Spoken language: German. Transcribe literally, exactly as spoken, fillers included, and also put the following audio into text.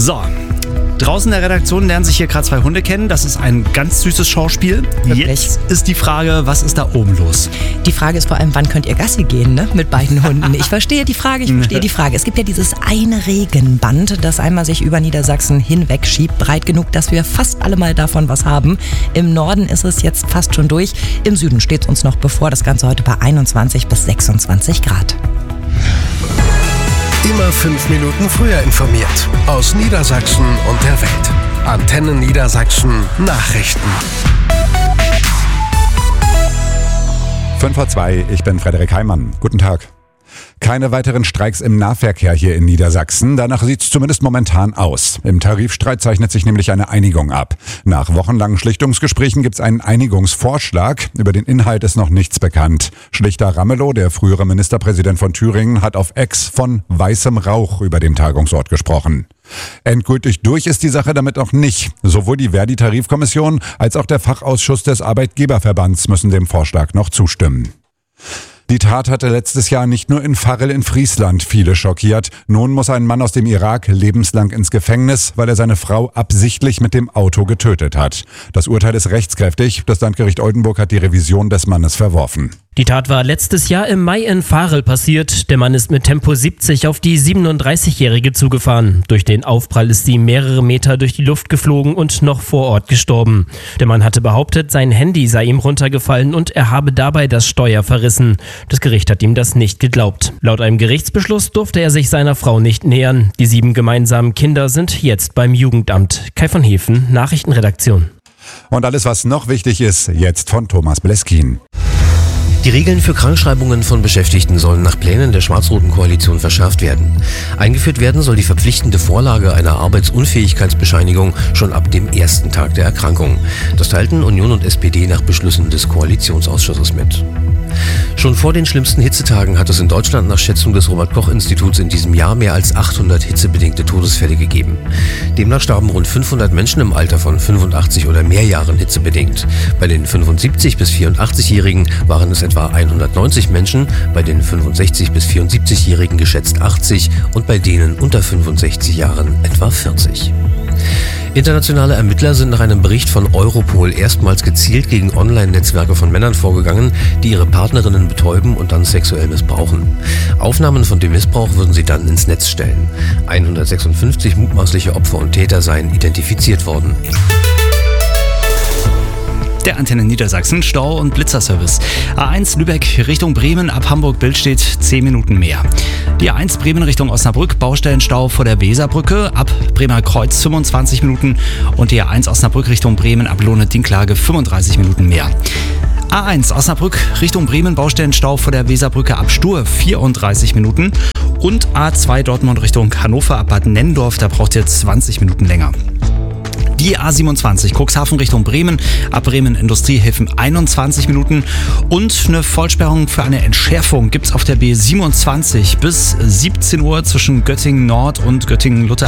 So, draußen in der Redaktion lernen sich hier gerade zwei Hunde kennen. Das ist ein ganz süßes Schauspiel. Wirklich? Jetzt ist die Frage, was ist da oben los? Die Frage ist vor allem, wann könnt ihr Gassi gehen, ne? Mit beiden Hunden? Ich verstehe die Frage, ich verstehe die Frage. Es gibt ja dieses eine Regenband, das einmal sich über Niedersachsen hinweg schiebt, breit genug, dass wir fast alle mal davon was haben. Im Norden ist es jetzt fast schon durch. Im Süden steht es uns noch bevor. Das Ganze heute bei einundzwanzig bis sechsundzwanzig Grad. Immer fünf Minuten früher informiert. Aus Niedersachsen und der Welt. Antenne Niedersachsen Nachrichten. fünf vor zwei, ich bin Frederik Heimann. Guten Tag. Keine weiteren Streiks im Nahverkehr hier in Niedersachsen. Danach sieht es zumindest momentan aus. Im Tarifstreit zeichnet sich nämlich eine Einigung ab. Nach wochenlangen Schlichtungsgesprächen gibt es einen Einigungsvorschlag. Über den Inhalt ist noch nichts bekannt. Schlichter Ramelow, der frühere Ministerpräsident von Thüringen, hat auf Ex von weißem Rauch über dem Tagungsort gesprochen. Endgültig durch ist die Sache damit noch nicht. Sowohl die Verdi-Tarifkommission als auch der Fachausschuss des Arbeitgeberverbands müssen dem Vorschlag noch zustimmen. Die Tat hatte letztes Jahr nicht nur in Varel in Friesland viele schockiert. Nun muss ein Mann aus dem Irak lebenslang ins Gefängnis, weil er seine Frau absichtlich mit dem Auto getötet hat. Das Urteil ist rechtskräftig. Das Landgericht Oldenburg hat die Revision des Mannes verworfen. Die Tat war letztes Jahr im Mai in Varel passiert. Der Mann ist mit Tempo siebzig auf die siebenunddreißigjährige zugefahren. Durch den Aufprall ist sie mehrere Meter durch die Luft geflogen und noch vor Ort gestorben. Der Mann hatte behauptet, sein Handy sei ihm runtergefallen und er habe dabei das Steuer verrissen. Das Gericht hat ihm das nicht geglaubt. Laut einem Gerichtsbeschluss durfte er sich seiner Frau nicht nähern. Die sieben gemeinsamen Kinder sind jetzt beim Jugendamt. Kai von Hefen, Nachrichtenredaktion. Und alles, was noch wichtig ist, jetzt von Thomas Bleskin. Die Regeln für Krankschreibungen von Beschäftigten sollen nach Plänen der schwarz-roten Koalition verschärft werden. Eingeführt werden soll die verpflichtende Vorlage einer Arbeitsunfähigkeitsbescheinigung schon ab dem ersten Tag der Erkrankung. Das teilten Union und S P D nach Beschlüssen des Koalitionsausschusses mit. Schon vor den schlimmsten Hitzetagen hat es in Deutschland nach Schätzung des Robert-Koch-Instituts in diesem Jahr mehr als achthundert hitzebedingte Todesfälle gegeben. Demnach starben rund fünfhundert Menschen im Alter von fünfundachtzig oder mehr Jahren hitzebedingt. Bei den fünfundsiebzig bis vierundachtzigjährigen waren es etwa hundertneunzig Menschen, bei den fünfundsechzig bis vierundsiebzigjährigen geschätzt achtzig und bei denen unter fünfundsechzig Jahren etwa vierzig. Internationale Ermittler sind nach einem Bericht von Europol erstmals gezielt gegen Online-Netzwerke von Männern vorgegangen, die ihre Partnerinnen betäuben und dann sexuell missbrauchen. Aufnahmen von dem Missbrauch würden sie dann ins Netz stellen. hundertsechsundfünfzig mutmaßliche Opfer und Täter seien identifiziert worden. Der Antenne Niedersachsen Stau- und Blitzerservice. A eins Lübeck Richtung Bremen, ab Hamburg-Billstedt zehn Minuten mehr. Die A eins Bremen Richtung Osnabrück, Baustellenstau vor der Weserbrücke, ab Bremer Kreuz fünfundzwanzig Minuten und die A eins Osnabrück Richtung Bremen, ab Lohne-Dinklage fünfunddreißig Minuten mehr. A eins Osnabrück Richtung Bremen, Baustellenstau vor der Weserbrücke, ab Stur vierunddreißig Minuten und A zwei Dortmund Richtung Hannover, ab Bad Nennendorf, da braucht ihr zwanzig Minuten länger. Die A siebenundzwanzig Cuxhaven Richtung Bremen, ab Bremen Industriehäfen einundzwanzig Minuten und eine Vollsperrung für eine Entschärfung gibt's auf der B siebenundzwanzig bis siebzehn Uhr zwischen Göttingen Nord und Göttingen Luther.